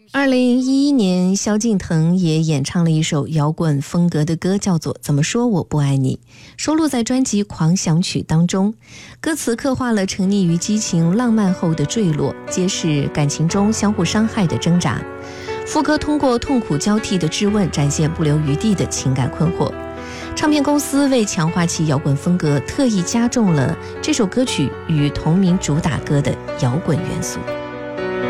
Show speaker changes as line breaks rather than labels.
2011年，萧敬腾也演唱了一首摇滚风格的歌，叫做《怎么说我不爱你》，收录在专辑《狂想曲》当中。歌词刻画了沉溺于激情浪漫后的坠落，揭示感情中相互伤害的挣扎。副歌通过痛苦交替的质问，展现不留余地的情感困惑。唱片公司为强化其摇滚风格，特意加重了这首歌曲与同名主打歌的摇滚元素。